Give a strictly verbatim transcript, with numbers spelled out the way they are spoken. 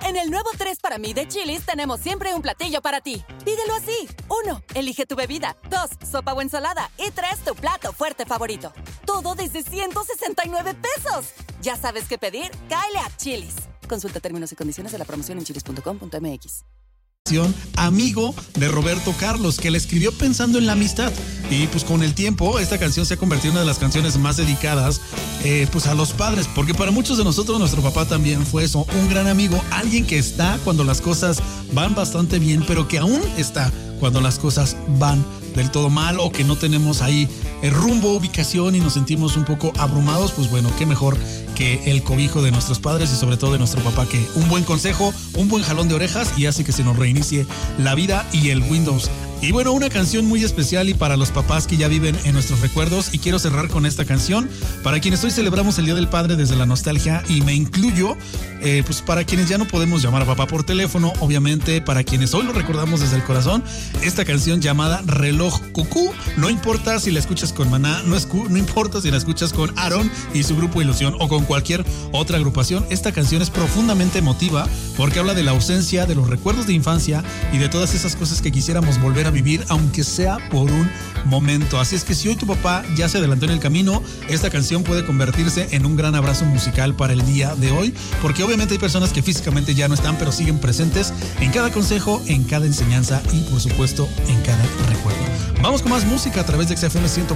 En el nuevo tres para mí de Chili's tenemos siempre un platillo para ti. Pídelo así. Uno, elige tu bebida. Dos, sopa o ensalada. Y tres, tu plato fuerte favorito. Todo desde ciento sesenta y nueve pesos. ¿Ya sabes qué pedir? Cáele a Chili's. Consulta términos y condiciones de la promoción en chilis punto com punto m x. Amigo de Roberto Carlos, que le escribió pensando en la amistad, y pues con el tiempo esta canción se ha convertido en una de las canciones más dedicadas eh, pues a los padres, porque para muchos de nosotros nuestro papá también fue eso, un gran amigo, alguien que está cuando las cosas van bastante bien, pero que aún está cuando las cosas van del todo mal o que no tenemos ahí el rumbo, ubicación y nos sentimos un poco abrumados. Pues bueno, qué mejor que el cobijo de nuestros padres y sobre todo de nuestro papá, que un buen consejo, un buen jalón de orejas y hace que se nos reinicie la vida y el Windows. Y bueno, una canción muy especial y para los papás que ya viven en nuestros recuerdos, y quiero cerrar con esta canción para quienes hoy celebramos el Día del Padre desde la nostalgia, y me incluyo, eh, pues para quienes ya no podemos llamar a papá por teléfono, obviamente para quienes hoy lo recordamos desde el corazón, esta canción llamada Reloj Cucú. No importa si la escuchas con Maná, no, escu- no importa si la escuchas con Aaron y su grupo Ilusión o con cualquier otra agrupación, esta canción es profundamente emotiva porque habla de la ausencia, de los recuerdos de infancia y de todas esas cosas que quisiéramos volver a vivir, aunque sea por un momento. Así es que si hoy tu papá ya se adelantó en el camino, esta canción puede convertirse en un gran abrazo musical para el día de hoy, porque obviamente hay personas que físicamente ya no están, pero siguen presentes en cada consejo, en cada enseñanza y por supuesto en cada recuerdo. Vamos con más música a través de X F M ciento